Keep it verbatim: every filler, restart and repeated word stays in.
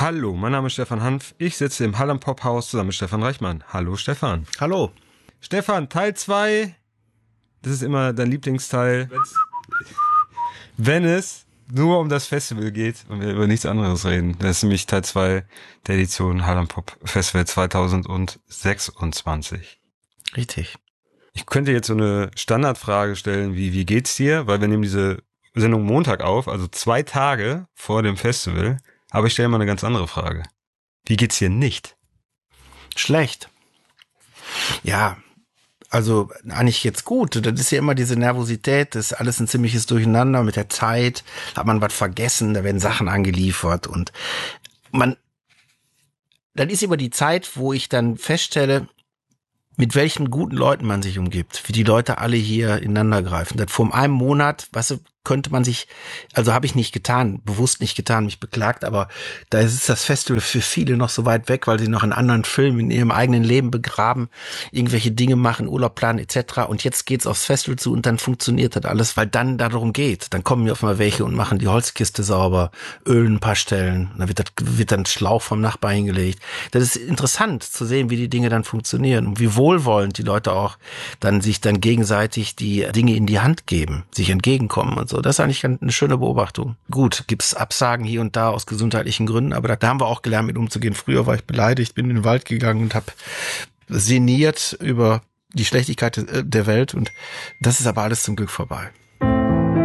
Hallo, mein Name ist Stefan Hanf. Ich sitze im Hallam Pophaus zusammen mit Stefan Reichmann. Hallo Stefan. Hallo. Stefan, Teil zwei. Das ist immer dein Lieblingsteil. Wenn es nur um das Festival geht und wir über nichts anderes reden. Das ist nämlich Teil zwei der Edition Hallam Pop Festival zweitausendsechsundzwanzig. Richtig. Ich könnte jetzt so eine Standardfrage stellen wie, wie geht's dir? Weil wir nehmen diese Sendung Montag auf, also zwei Tage vor dem Festival. Aber ich stelle mal eine ganz andere Frage. Wie geht's dir nicht? Schlecht. Ja, also eigentlich jetzt gut. Das ist ja immer diese Nervosität, das ist alles ein ziemliches Durcheinander mit der Zeit. Hat man was vergessen, da werden Sachen angeliefert und man, dann ist immer die Zeit, wo ich dann feststelle, mit welchen guten Leuten man sich umgibt, wie die Leute alle hier ineinander greifen. Das vor einem Monat, weißt du, könnte man sich, also habe ich nicht getan, bewusst nicht getan, mich beklagt, aber da ist das Festival für viele noch so weit weg, weil sie noch einen anderen Film in ihrem eigenen Leben begraben, irgendwelche Dinge machen, Urlaub planen et cetera. Und jetzt geht's aufs Festival zu und dann funktioniert das alles, weil dann darum geht. Dann kommen mir auf mal welche und machen die Holzkiste sauber, ölen ein paar Stellen, dann wird, das, wird dann Schlauch vom Nachbar hingelegt. Das ist interessant zu sehen, wie die Dinge dann funktionieren und wie wohlwollend die Leute auch dann sich dann gegenseitig die Dinge in die Hand geben, sich entgegenkommen und so. Das ist eigentlich eine schöne Beobachtung. Gut, gibt's Absagen hier und da aus gesundheitlichen Gründen, aber da haben wir auch gelernt, mit umzugehen. Früher war ich beleidigt, bin in den Wald gegangen und habe sinniert über die Schlechtigkeit der Welt und das ist aber alles zum Glück vorbei.